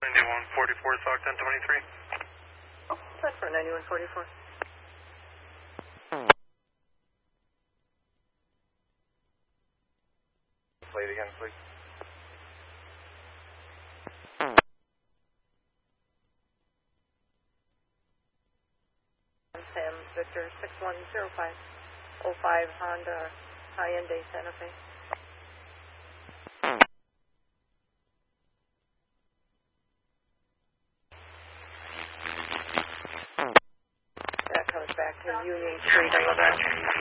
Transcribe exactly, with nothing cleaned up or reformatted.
ninety-one forty-four, Sock ten twenty-three. Oh, that's for ninety-one forty-four. Play it again, please. Sam Victor six one zero five oh five Honda Hyundai Santa Fe. That comes back to Union Street, Elevator.